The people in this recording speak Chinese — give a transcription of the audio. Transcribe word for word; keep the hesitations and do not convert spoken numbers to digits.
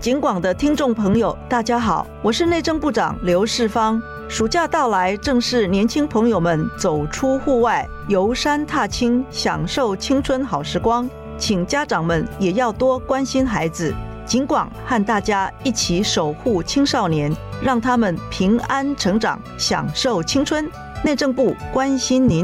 警广的听众朋友，大家好，我是内政部长刘世芳。暑假到来，正是年轻朋友们走出户外，游山踏青，享受青春好时光。请家长们也要多关心孩子，警广和大家一起守护青少年，让他们平安成长，享受青春。内政部关心您。